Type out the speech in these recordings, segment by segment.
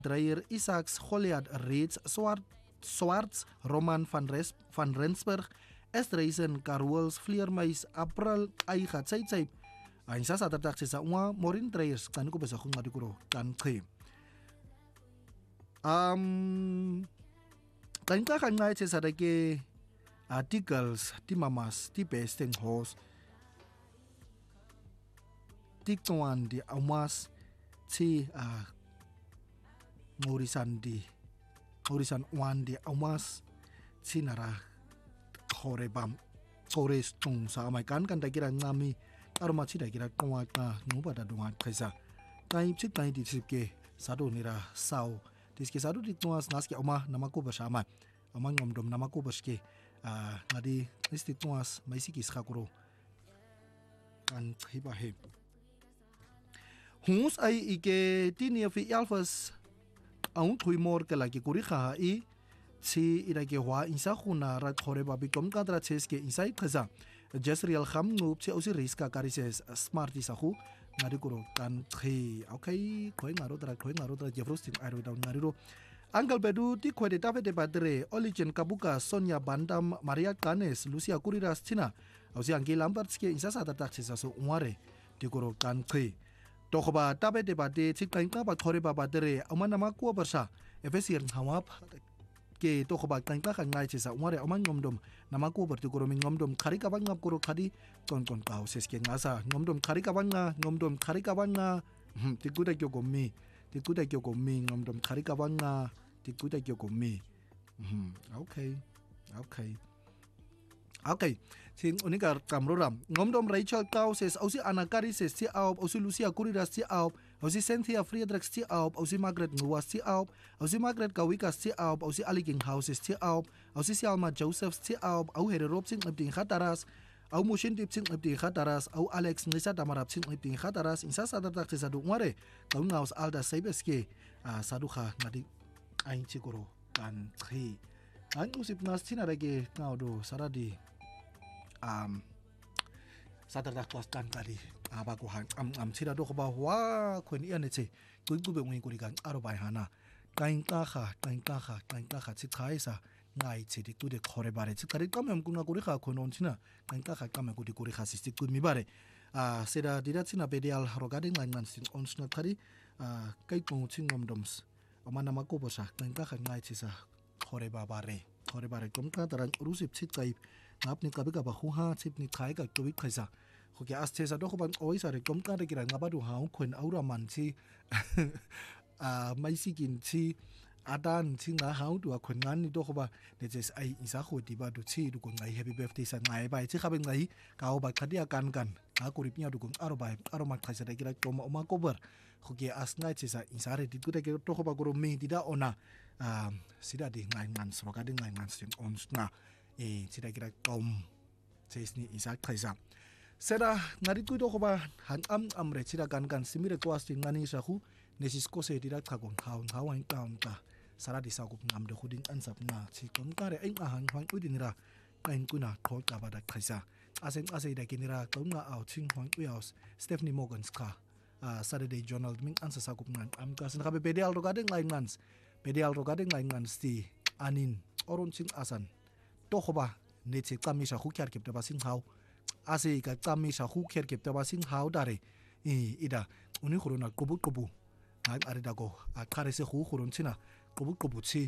Dreyer Isaacs, Goliath Reeds, Swarts, Roman van Rensburg, Estreisen, Carwels, Vleermuis, April, Aiga, Tsaitsai. Ang sa Saturday sa mga Morin Dreyers, kan ko ba sa kung nga dikuro, kan kay. Kan ka kan nga sa dake articles, ti mamas, ti besting host, ti tuan di amas, ti ngurisan wan di amas, ti nara korebam, kores tung sa amay kan dagirang nami, aroma ti dagirang tuwag na nubada dungan kaysa. Kain chit na hindi tisip sado nira sao, tiske sado di tuwas naski oma namako bersama, amang ngomdom namako berske. Ngadi isti tuwas may sikis kakuro kan hibahe hungus ay ike tinia fi alfas ang tuimor ke lagi kuri kha I si irake hwa insa khuna rat khore babi kom kadra cheske insai khaza Jesriel kham nup che usi riska karises smarti sahu ngadi kuro kan okay khoi ngaro dra jefrostin aro down ngariro Anggal bedu ti kwede tape de badre Oligen Kabuka Sonia Bandam Maria Canes Lucia Kuriras China ausi angki lambartske insa sa tatak sa so ngare ti kuro kan khe tokhba tape de bade chikain ka ba thore ba badre amana ma ko barsa efesir hawap ke tokhba kan ka kan ngai sa ngare aman ngomdom namako ber ti kuro min ngomdom khari ka bang ngap kuro khadi kon ka seske ngasa ngomdom khari ka bang ti kuda kyo gommi ngomdom khari ka bang ti kuda kyo gommi okay sin unikar kamroram ngomdom Rachel Kau says ausi Anakari says ti au ausi Lucia Kuriras ti au ausi Cynthia Friedrichs ti au ausi Margaret Nguwas ti au ausi Margaret Kawikas ti au ausi Aliging Houses ti au ausi Alma Josephs ti au here Robsing abding khataras au mushin dipsing abding khataras au Alex Nisa Damarapsing abding khataras insa sadatak sa du ngare tau ngaus alda saibeske saduha ngadi ain chikoro kan khi ang usip nas tinarage ngaudo saradi sadardak tuas kan kali abakuhan sira do ba wa kwen ianete kuigube ngi kurigan arobai hana kain kaha chithaisa ngai chidi kude khore bare chikari kamem kuna kuri kha khonon china kain kaha kamem kudi kuri kha sisti kumi bare sera diratsina bedial rogading langan sin onsna thari kai pung chingom doms amana makobosa kain kaha ngai chisa khore bare komka taran rusip chit kai ngapni kabe ka ba huha chipni khai ka tobik khaisa khoke aste sa do khoban oisa re komka de kira ngaba du hau khon aura man chi mai sikin chi adan chi nga hau du khon ngan ni do khoba ne jes ai isa kho di ba du chi du ko ngai happy birthday sa ngai bai chi khaben ngai ka ba khadia kan a kurip nya du ko aro ma khaisa de kira toma oma cover khoke as ngai chi sa isa re di ku de ke to khoba goro me di da ona sida di ngai man so ka di ngai man sin ons na sida kira tom chesni isa khaisa sera ngari tu do khoba han amre chira kan simire kwasti ngani sa khu nesis ko se dira khagong hawain kaun ta sara di sa gup ngam de khuding ansap na chi kom kare ai a han hwang udinira kain kuna thol ka ba da khaisa ase da kinira kaunga au ching hwang uyaus Stephanie Morgan ska Saturday Journal ming ansa sa gup ngan am ka san ka be pedial rogadeng lain ngans ti anin oron ching asan to khoba ne che kami sa khu kyar kep ta basing hau ase ka kami sa khu kher kep ta basing hau dare ida uni khuruna kubu ari dago khare se khu khurun china kubu chi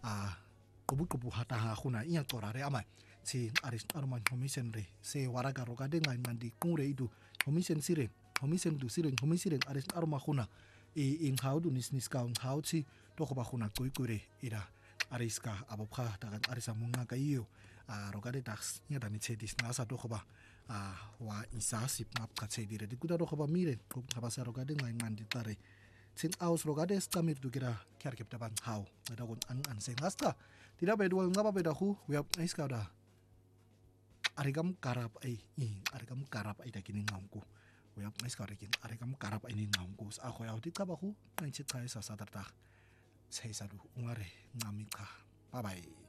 kubu hata ha khuna iya torare ama chi ari arman homisen re se waraga roga de ngai mandi kure idu homisen du siren ari arma khuna in hau du nis ka hau chi to khoba khuna kure ida ariska abopha dagan arisa munga ka iyo roga de tax nya dani chedis na sa to khoba wa isa sip map ka chedire di kuda ro khoba mire ko khaba sa roga de ngai mandi tare sin aus rogade stamir dugira kyar kepta ban hau da gon an sen hasta tira bedwal ngaba bedahu we have nice kada arigam karap ai da kini ngamku we have nice kada kin arigam karap ai ni ngamku a khoya uti ka bahu ngai chit thai sa sadarta sei sadu ungare ngamika bye bye